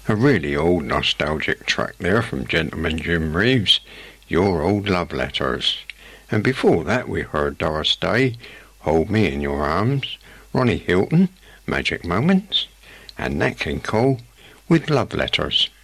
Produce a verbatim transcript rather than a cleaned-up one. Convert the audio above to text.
A really old nostalgic track there from Gentleman Jim Reeves, Your Old Love Letters. And before that we heard Doris Day, Hold Me in Your Arms, Ronnie Hilton, Magic Moments, and Nat King Cole with Love Letters.